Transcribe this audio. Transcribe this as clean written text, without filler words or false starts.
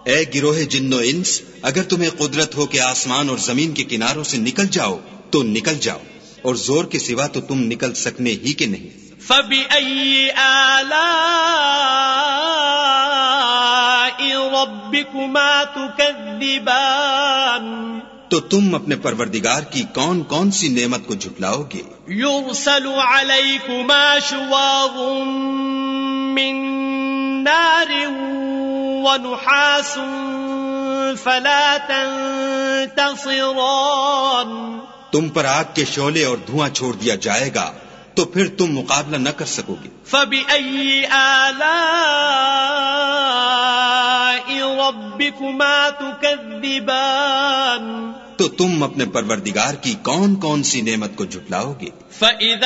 ए गिरोहे जिन्नो इंस, अगर तुम्हें कुदरत हो कि आसमान और जमीन के किनारों से निकल जाओ तो निकल जाओ, और जोर के सिवा तो तुम निकल सकने ही के नहीं। फबिअय्यि आलाइ रब्बिकुमा तुकज़्ज़िबान, तो तुम अपने परवरदिगार की कौन कौन सी नेमत को झुटलाओगे। युरसलु अलैकुमा शुवाज़ुम मिन नारिन व नुहासुन फला तंतसिरान, तुम पर आग के शोले और धुआं छोड़ दिया जाएगा तो फिर तुम मुकाबला न कर सकोगे। फबिअय्यि आलाइ रब्बिकुमा तुकज़्ज़िबान, तो तुम अपने परवरदिगार की कौन कौन सी नेमत को झुटलाओगे।